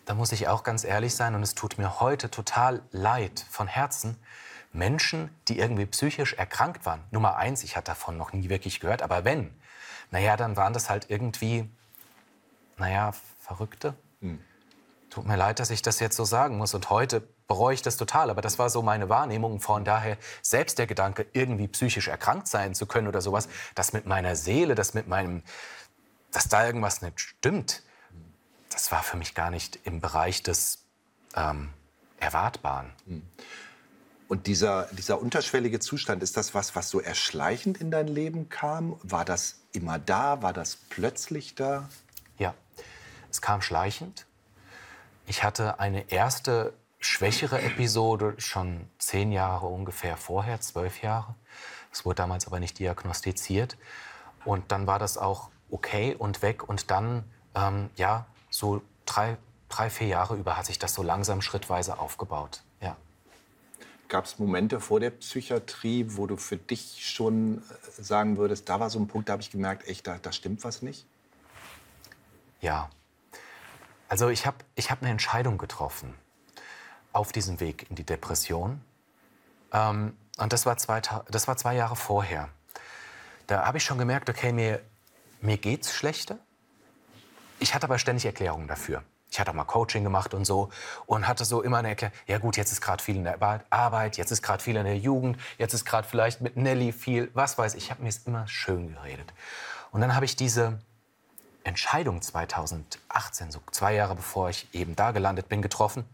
da muss ich auch ganz ehrlich sein, und es tut mir heute total leid von Herzen, Menschen, die irgendwie psychisch erkrankt waren. Nummer eins, ich hatte davon noch nie wirklich gehört, aber wenn, naja, dann waren das halt irgendwie, naja, Verrückte. Tut mir leid, dass ich das jetzt so sagen muss. Und heute bereue ich das total. Aber das war so meine Wahrnehmung. Von daher selbst der Gedanke, irgendwie psychisch erkrankt sein zu können oder sowas, das mit meiner Seele, das mit meinem, dass da irgendwas nicht stimmt, das war für mich gar nicht im Bereich des Erwartbaren. Und dieser unterschwellige Zustand, ist das was so erschleichend in dein Leben kam? War das immer da? War das plötzlich da? Ja, es kam schleichend. Ich hatte eine erste schwächere Episode schon 10 Jahre ungefähr vorher, 12 Jahre. Es wurde damals aber nicht diagnostiziert. Und dann war das auch okay und weg. Und dann, ja, so 3, 4 Jahre über hat sich das so langsam schrittweise aufgebaut. Ja. Gab es Momente vor der Psychiatrie, wo du für dich schon sagen würdest, da war so ein Punkt, da habe ich gemerkt, echt, da stimmt was nicht? Ja. Also ich hab eine Entscheidung getroffen auf diesem Weg in die Depression. Und das war 2 Jahre vorher. Da habe ich schon gemerkt, okay, mir geht's schlechter. Ich hatte aber ständig Erklärungen dafür. Ich hatte auch mal Coaching gemacht und so und hatte so immer eine Erklärung, ja gut, jetzt ist gerade viel in der Arbeit, jetzt ist gerade viel in der Jugend, jetzt ist gerade vielleicht mit Nelly viel, was weiß ich. Ich habe mir es immer schön geredet. Und dann habe ich diese Entscheidung 2018, so 2 Jahre bevor ich eben da gelandet bin, getroffen.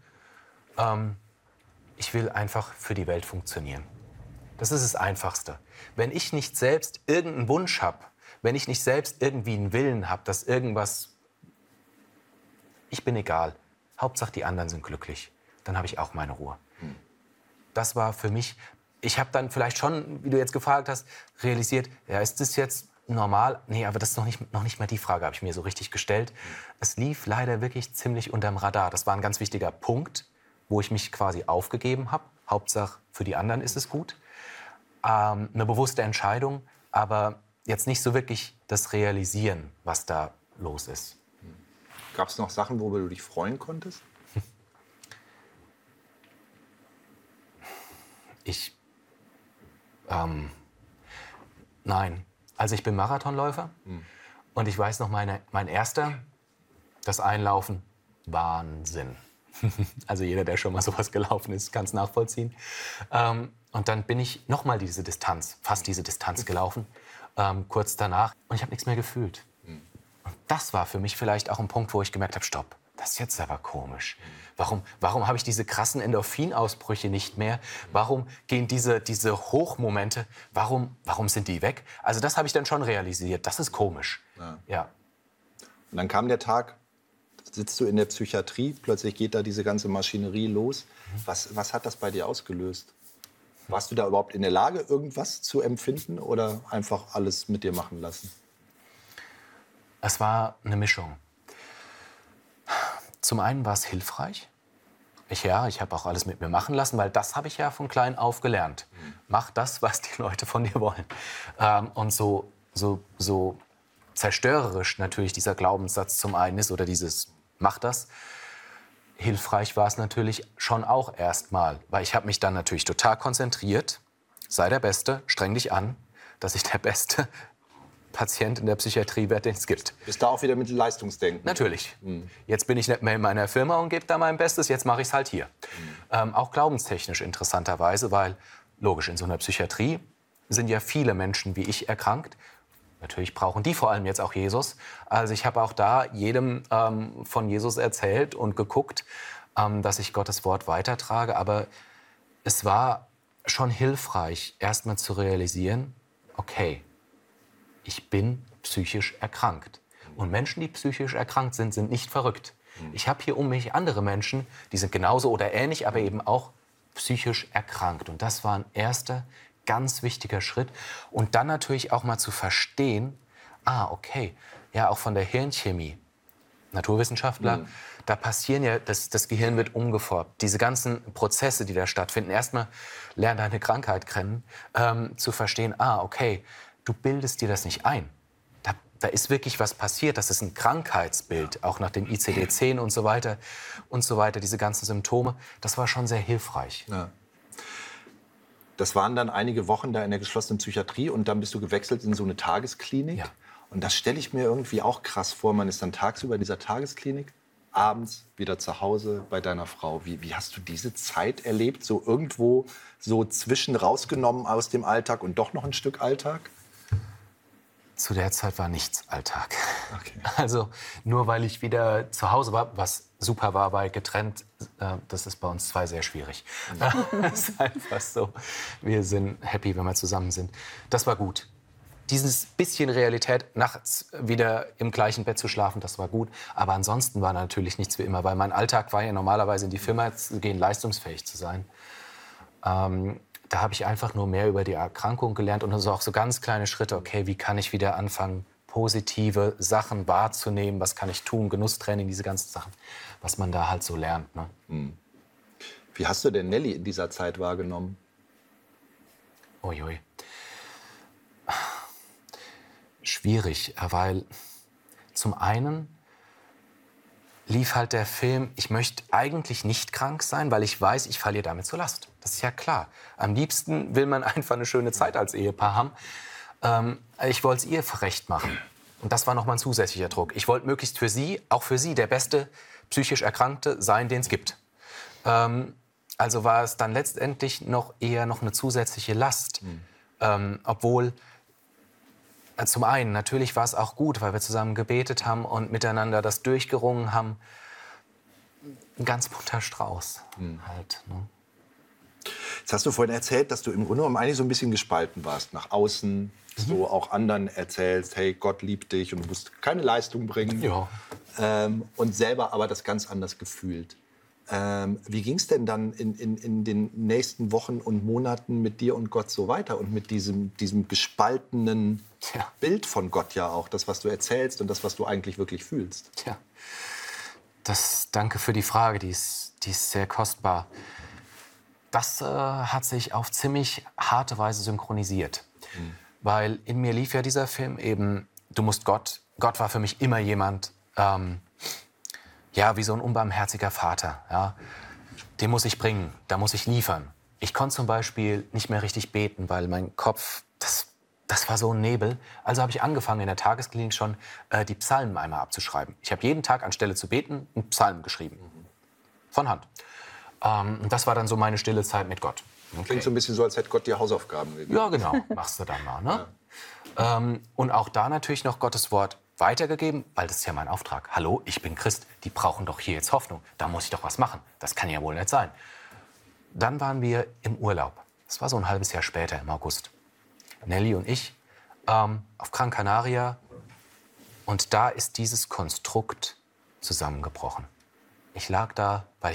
Ich will einfach für die Welt funktionieren. Das ist das Einfachste. Wenn ich nicht selbst irgendeinen Wunsch habe, wenn ich nicht selbst irgendwie einen Willen habe, dass irgendwas... Ich bin egal. Hauptsache, die anderen sind glücklich. Dann habe ich auch meine Ruhe. Das war für mich... Ich habe dann vielleicht schon, wie du jetzt gefragt hast, realisiert, ja, ist das jetzt normal? Nee, aber das ist noch nicht mal die Frage, habe ich mir so richtig gestellt. Es lief leider wirklich ziemlich unterm Radar. Das war ein ganz wichtiger Punkt, wo ich mich quasi aufgegeben habe. Hauptsache, für die anderen ist es gut. Eine bewusste Entscheidung, aber jetzt nicht so wirklich das Realisieren, was da los ist. Gab es noch Sachen, worüber du dich freuen konntest? Nein. Also ich bin Marathonläufer und ich weiß noch, mein erster, das Einlaufen, Wahnsinn. Also jeder, der schon mal sowas gelaufen ist, kann es nachvollziehen. Und dann bin ich noch mal fast diese Distanz gelaufen, kurz danach. Und ich habe nichts mehr gefühlt. Und das war für mich vielleicht auch ein Punkt, wo ich gemerkt habe, stopp, das ist jetzt aber komisch. Warum habe ich diese krassen Endorphinausbrüche nicht mehr? Warum gehen diese Hochmomente, warum sind die weg? Also das habe ich dann schon realisiert, das ist komisch. Ja. Und dann kam der Tag, sitzt du in der Psychiatrie, plötzlich geht da diese ganze Maschinerie los. Was hat das bei dir ausgelöst? Warst du da überhaupt in der Lage, irgendwas zu empfinden oder einfach alles mit dir machen lassen? Es war eine Mischung. Zum einen war es hilfreich. Ich habe auch alles mit mir machen lassen, weil das habe ich ja von klein auf gelernt. Mach das, was die Leute von dir wollen. Und so zerstörerisch natürlich dieser Glaubenssatz zum einen ist oder dieses mach das. Hilfreich war es natürlich schon auch erstmal, weil ich habe mich dann natürlich total konzentriert. Sei der Beste, streng dich an, dass ich der beste Patient in der Psychiatrie werde, den es gibt. Bist da auch wieder mit Leistungsdenken? Natürlich. Jetzt bin ich nicht mehr in meiner Firma und gebe da mein Bestes, jetzt mache ich es halt hier. Auch glaubenstechnisch interessanterweise, weil logisch, in so einer Psychiatrie sind ja viele Menschen wie ich erkrankt. Natürlich brauchen die vor allem jetzt auch Jesus. Also ich habe auch da jedem von Jesus erzählt und geguckt, dass ich Gottes Wort weitertrage. Aber es war schon hilfreich, erstmal zu realisieren, okay, ich bin psychisch erkrankt. Und Menschen, die psychisch erkrankt sind, sind nicht verrückt. Ich habe hier um mich andere Menschen, die sind genauso oder ähnlich, aber eben auch psychisch erkrankt. Und das war ein erster ganz wichtiger Schritt. Und dann natürlich auch mal zu verstehen, okay, ja, auch von der Hirnchemie, Naturwissenschaftler, da passieren ja, das Gehirn wird umgeformt. Diese ganzen Prozesse, die da stattfinden, erstmal lernen deine Krankheit kennen, zu verstehen, okay, du bildest dir das nicht ein. da ist wirklich was passiert. Das ist ein Krankheitsbild, auch nach dem ICD-10 und so weiter, diese ganzen Symptome. Das war schon sehr hilfreich. Ja. Das waren dann einige Wochen da in der geschlossenen Psychiatrie und dann bist du gewechselt in so eine Tagesklinik. Ja. Und das stelle ich mir irgendwie auch krass vor. Man ist dann tagsüber in dieser Tagesklinik, abends wieder zu Hause bei deiner Frau. Wie hast du diese Zeit erlebt? So irgendwo so zwischen rausgenommen aus dem Alltag und doch noch ein Stück Alltag? Zu der Zeit war nichts Alltag. Okay. Also nur weil ich wieder zu Hause war, was super war bei getrennt, das ist bei uns zwei sehr schwierig. Das ist einfach so. Wir sind happy, wenn wir zusammen sind. Das war gut. Dieses bisschen Realität, nachts wieder im gleichen Bett zu schlafen, das war gut. Aber ansonsten war natürlich nichts wie immer, weil mein Alltag war ja normalerweise in die Firma zu gehen, leistungsfähig zu sein. Da habe ich einfach nur mehr über die Erkrankung gelernt und also auch so ganz kleine Schritte. Okay, wie kann ich wieder anfangen, positive Sachen wahrzunehmen? Was kann ich tun? Genusstraining, diese ganzen Sachen, was man da halt so lernt. Ne? Wie hast du denn Nelly in dieser Zeit wahrgenommen? Uiui. Schwierig, weil zum einen lief halt der Film, ich möchte eigentlich nicht krank sein, weil ich weiß, ich falle ihr damit zur Last. Das ist ja klar. Am liebsten will man einfach eine schöne Zeit als Ehepaar haben. Ich wollte es ihr recht machen. Und das war nochmal ein zusätzlicher Druck. Ich wollte möglichst für sie, auch für sie, der beste psychisch Erkrankte sein, den es gibt. Also war es dann letztendlich eher noch eine zusätzliche Last. Obwohl, zum einen, natürlich war es auch gut, weil wir zusammen gebetet haben und miteinander das durchgerungen haben. Ein ganz bunter Strauß halt. Ne? Jetzt hast du vorhin erzählt, dass du im Grunde genommen eigentlich so ein bisschen gespalten warst. Nach außen, dass du auch anderen erzählst, hey, Gott liebt dich und du musst keine Leistung bringen. Ja. Und selber aber das ganz anders gefühlt. Wie ging es denn dann in den nächsten Wochen und Monaten mit dir und Gott so weiter? Und mit diesem gespaltenen Bild von Gott ja auch. Das, was du erzählst und das, was du eigentlich wirklich fühlst. Tja, danke für die Frage, die ist sehr kostbar. Das hat sich auf ziemlich harte Weise synchronisiert. Weil in mir lief ja dieser Film eben, du musst Gott war für mich immer jemand, wie so ein unbarmherziger Vater. Ja. Den muss ich bringen, da muss ich liefern. Ich konnte zum Beispiel nicht mehr richtig beten, weil mein Kopf, das war so ein Nebel. Also habe ich angefangen in der Tagesklinik schon die Psalmen einmal abzuschreiben. Ich habe jeden Tag anstelle zu beten einen Psalm geschrieben. Von Hand. Und das war dann so meine stille Zeit mit Gott. Okay. Klingt so ein bisschen so, als hätte Gott dir Hausaufgaben gegeben. Ja, genau. Machst du dann mal. Ne? Ja. Und auch da natürlich noch Gottes Wort weitergegeben, weil das ist ja mein Auftrag. Hallo, ich bin Christ. Die brauchen doch hier jetzt Hoffnung. Da muss ich doch was machen. Das kann ja wohl nicht sein. Dann waren wir im Urlaub. Das war so ein halbes Jahr später, im August. Nelly und ich auf Gran Canaria. Und da ist dieses Konstrukt zusammengebrochen. Ich lag da, weil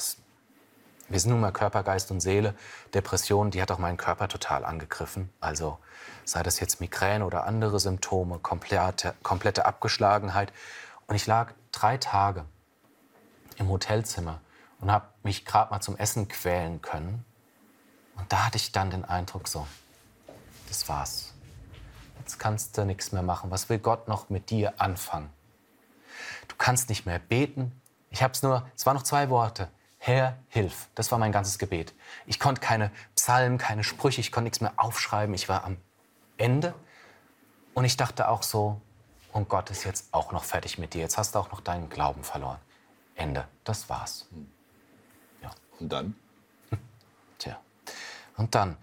wir sind nun mal Körper, Geist und Seele. Depression, die hat auch meinen Körper total angegriffen. Also sei das jetzt Migräne oder andere Symptome, komplette Abgeschlagenheit. Und ich lag 3 Tage im Hotelzimmer und habe mich gerade mal zum Essen quälen können. Und da hatte ich dann den Eindruck, so, das war's. Jetzt kannst du nichts mehr machen. Was will Gott noch mit dir anfangen? Du kannst nicht mehr beten. Es waren noch 2 Worte. Herr, hilf. Das war mein ganzes Gebet. Ich konnte keine Psalmen, keine Sprüche, ich konnte nichts mehr aufschreiben. Ich war am Ende. Und ich dachte auch so, und Gott ist jetzt auch noch fertig mit dir. Jetzt hast du auch noch deinen Glauben verloren. Ende. Das war's. Ja. Und dann? Tja. Und dann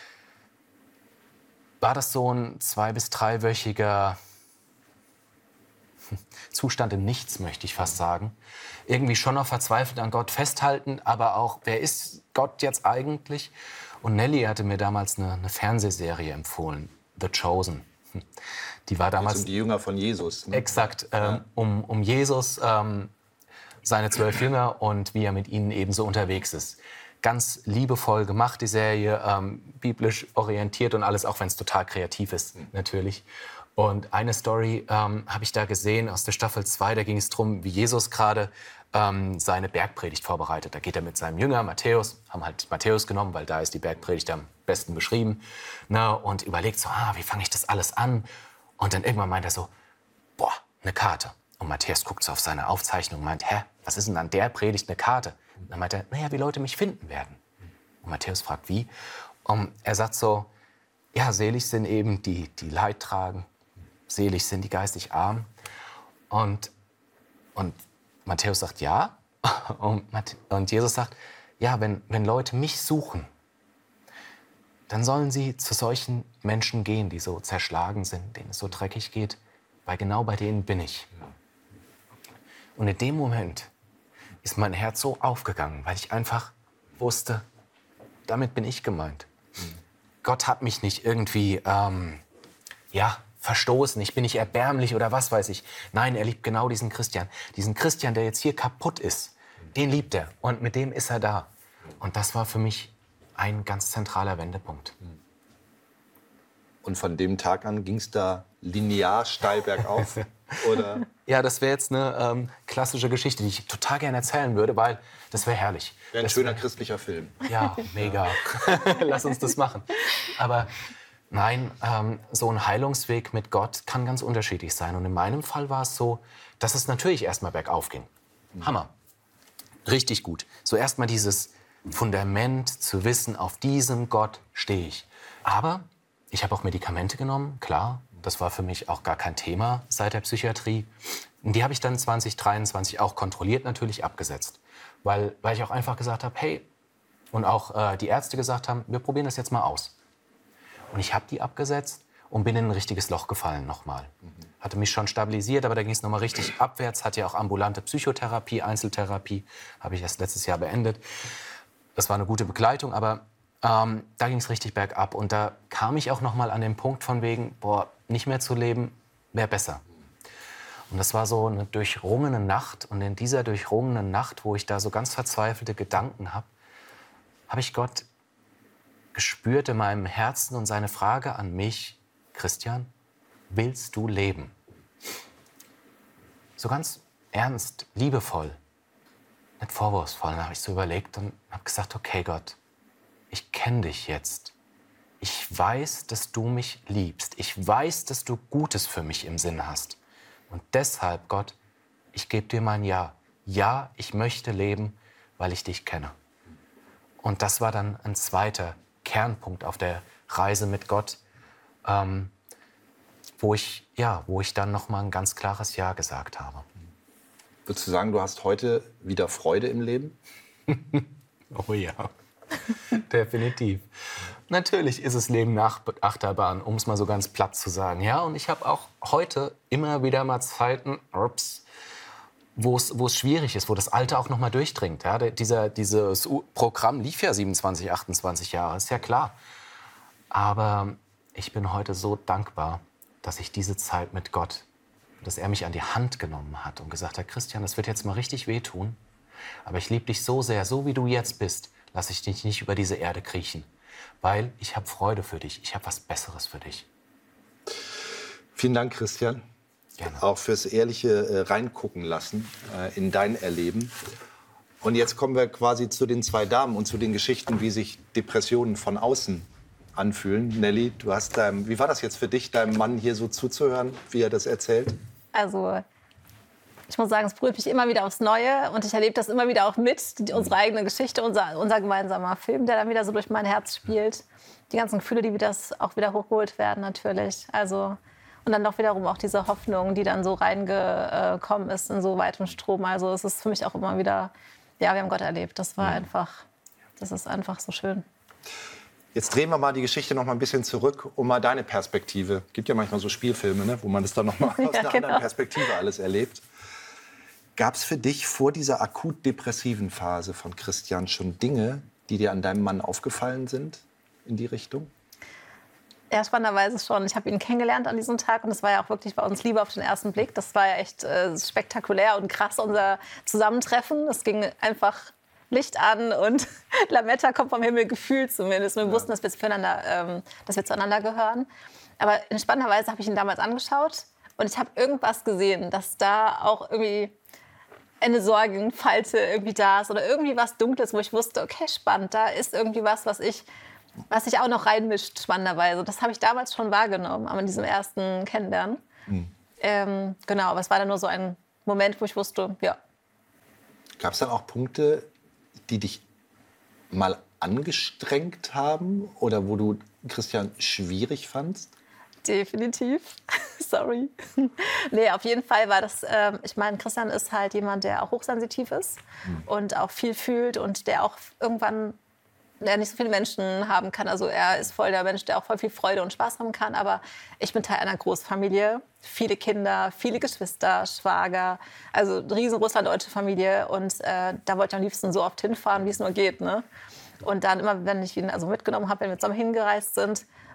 war das so ein 2- bis 3-wöchiger Zustand im Nichts, möchte ich fast sagen. Irgendwie schon noch verzweifelt an Gott festhalten, aber auch, wer ist Gott jetzt eigentlich? Und Nelly hatte mir damals eine Fernsehserie empfohlen, The Chosen. Die war damals... Um die Jünger von Jesus. Ne? Exakt, um Jesus, seine 12 Jünger und wie er mit ihnen eben so unterwegs ist. Ganz liebevoll gemacht, die Serie, biblisch orientiert und alles, auch wenn es total kreativ ist, natürlich. Und eine Story habe ich da gesehen aus der Staffel 2, da ging es darum, wie Jesus gerade seine Bergpredigt vorbereitet. Da geht er mit seinem Jünger Matthäus, haben halt Matthäus genommen, weil da ist die Bergpredigt am besten beschrieben, ne, und überlegt so, wie fange ich das alles an? Und dann irgendwann meint er so, boah, eine Karte. Und Matthäus guckt so auf seine Aufzeichnung und meint, hä, was ist denn an der Predigt eine Karte? Und dann meint er, naja, wie Leute mich finden werden. Und Matthäus fragt, wie? Und er sagt so, ja, selig sind eben die Leid tragen, selig sind die geistig armen. Und Matthäus sagt, ja. Und Jesus sagt, ja, wenn Leute mich suchen, dann sollen sie zu solchen Menschen gehen, die so zerschlagen sind, denen es so dreckig geht, weil genau bei denen bin ich. Und in dem Moment ist mein Herz so aufgegangen, weil ich einfach wusste, damit bin ich gemeint. Gott hat mich nicht irgendwie verstoßen, ich bin nicht erbärmlich oder was weiß ich. Nein, er liebt genau diesen Christian. Diesen Christian, der jetzt hier kaputt ist, den liebt er und mit dem ist er da. Und das war für mich ein ganz zentraler Wendepunkt. Und von dem Tag an ging es da linear steil bergauf? Oder? Ja, das wäre jetzt eine klassische Geschichte, die ich total gerne erzählen würde, weil das wäre herrlich. Wäre ein schöner christlicher Film. Ja, mega. Lass uns das machen. Aber nein, so ein Heilungsweg mit Gott kann ganz unterschiedlich sein. Und in meinem Fall war es so, dass es natürlich erstmal bergauf ging. Hammer. Richtig gut. So erstmal dieses Fundament zu wissen, auf diesem Gott stehe ich. Aber ich habe auch Medikamente genommen, klar. Das war für mich auch gar kein Thema seit der Psychiatrie. Und die habe ich dann 2023 auch kontrolliert natürlich abgesetzt. Weil ich auch einfach gesagt habe, hey, und auch die Ärzte gesagt haben, wir probieren das jetzt mal aus. Und ich habe die abgesetzt und bin in ein richtiges Loch gefallen nochmal. Hatte mich schon stabilisiert, aber da ging es nochmal richtig abwärts. Hatte ja auch ambulante Psychotherapie, Einzeltherapie, habe ich erst letztes Jahr beendet. Das war eine gute Begleitung, aber da ging es richtig bergab. Und da kam ich auch nochmal an den Punkt von wegen, boah, nicht mehr zu leben wäre besser. Und das war so eine durchrungene Nacht. Und in dieser durchrungenen Nacht, wo ich da so ganz verzweifelte Gedanken habe, habe ich Gott gespürt in meinem Herzen und seine Frage an mich, Christian, willst du leben? So ganz ernst, liebevoll, nicht vorwurfsvoll. Dann habe ich so überlegt und habe gesagt, okay Gott, ich kenne dich jetzt. Ich weiß, dass du mich liebst. Ich weiß, dass du Gutes für mich im Sinn hast. Und deshalb, Gott, ich gebe dir mein Ja. Ja, ich möchte leben, weil ich dich kenne. Und das war dann ein zweiter Kernpunkt auf der Reise mit Gott, wo ich dann noch mal ein ganz klares Ja gesagt habe. Würdest du sagen, du hast heute wieder Freude im Leben? Oh ja, definitiv. Natürlich ist es Leben nach Achterbahn, um es mal so ganz platt zu sagen. Ja, und ich habe auch heute immer wieder mal Zeiten, wo es schwierig ist, wo das Alter auch noch mal durchdringt. Ja, dieses Programm lief ja 27, 28 Jahre, ist ja klar. Aber ich bin heute so dankbar, dass ich diese Zeit mit Gott, dass er mich an die Hand genommen hat und gesagt hat, Christian, das wird jetzt mal richtig wehtun, aber ich liebe dich so sehr, so wie du jetzt bist, lasse ich dich nicht über diese Erde kriechen, weil ich habe Freude für dich, ich habe was Besseres für dich. Vielen Dank, Christian. Gerne. Auch fürs ehrliche Reingucken lassen in dein Erleben. Und jetzt kommen wir quasi zu den zwei Damen und zu den Geschichten, wie sich Depressionen von außen anfühlen. Nelly, wie war das jetzt für dich, deinem Mann hier so zuzuhören, wie er das erzählt? Also, ich muss sagen, es berührt mich immer wieder aufs Neue und ich erlebe das immer wieder auch mit, unsere eigene Geschichte, unser gemeinsamer Film, der dann wieder so durch mein Herz spielt. Die ganzen Gefühle, die auch wieder hochgeholt werden natürlich. Also, und dann doch wiederum auch diese Hoffnung, die dann so reingekommen ist in so weitem Strom. Also es ist für mich auch immer wieder, ja, wir haben Gott erlebt. Das ist einfach so schön. Jetzt drehen wir mal die Geschichte noch mal ein bisschen zurück, um mal deine Perspektive. Gibt ja manchmal so Spielfilme, ne, wo man das dann noch mal aus einer anderen Perspektive alles erlebt. Gab es für dich vor dieser akut depressiven Phase von Christian schon Dinge, die dir an deinem Mann aufgefallen sind in die Richtung? Ja, spannenderweise schon. Ich habe ihn kennengelernt an diesem Tag und es war ja auch wirklich bei uns Liebe auf den ersten Blick. Das war ja echt spektakulär und krass, unser Zusammentreffen. Es ging einfach Licht an und Lametta kommt vom Himmel, gefühlt zumindest. Wir wussten, dass wir zueinander gehören. Aber in spannender Weise habe ich ihn damals angeschaut und ich habe irgendwas gesehen, dass da auch irgendwie eine Sorgenfalte irgendwie da ist oder irgendwie was Dunkles, wo ich wusste, okay, spannend, da ist irgendwie was sich auch noch reinmischt, spannenderweise. Das habe ich damals schon wahrgenommen, an diesem ersten Kennenlernen. Genau, aber es war dann nur so ein Moment, wo ich wusste, ja. Gab es dann auch Punkte, die dich mal angestrengt haben oder wo du Christian schwierig fandst? Definitiv. Sorry. Nee, auf jeden Fall war das, ich meine, Christian ist halt jemand, der auch hochsensitiv ist und auch viel fühlt und der auch irgendwann nicht so viele Menschen haben kann. Also er ist voll der Mensch, der auch voll viel Freude und Spaß haben kann. Aber ich bin Teil einer Großfamilie, viele Kinder, viele Geschwister, Schwager, also eine riesen russlanddeutsche Familie. Und da wollte ich am liebsten so oft hinfahren, wie es nur geht. Ne? Und dann immer, wenn ich ihn also mitgenommen habe, wenn wir zusammen hingereist sind,